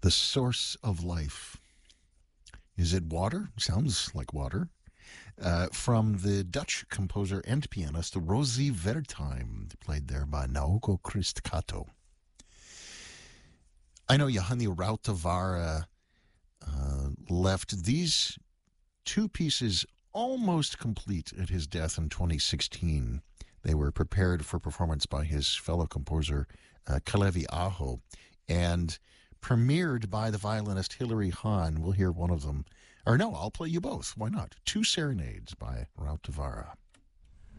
The source of life. Is it water? Sounds like water. From the Dutch composer and pianist Rosie Wertheim, played there by Naoko Christkato. I know Johanni Rautavaara left these two pieces almost complete at his death in 2016. They were prepared for performance by his fellow composer Kalevi Aho and premiered by the violinist Hilary Hahn. We'll hear one of them. Or no, I'll play you both. Why not? Two Serenades by Rautavaara.